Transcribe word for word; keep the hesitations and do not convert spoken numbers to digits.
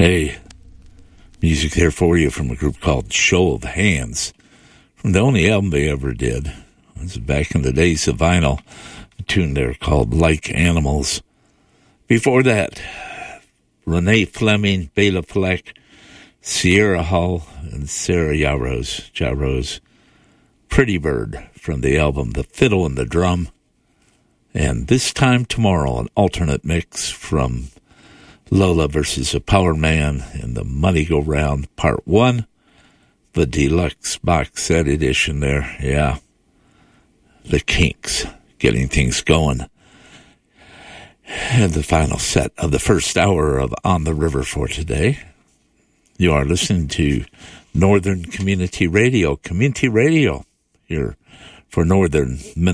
Hey, music there for you from a group called Show of Hands, from the only album they ever did. This is back in the days of vinyl, a tune there called Like Animals. Before that, Renee Fleming, Bela Fleck, Sierra Hull, and Sarah Yaros, Jaros, Pretty Bird from the album The Fiddle and the Drum. And This Time Tomorrow, an alternate mix from Lola versus a Power Man in the Money Go Round Part one, the deluxe box set edition there. Yeah, the Kinks getting things going. And the final set of the first hour of On the River for today. You are listening to Northern Community Radio, Community Radio here for Northern Minnesota.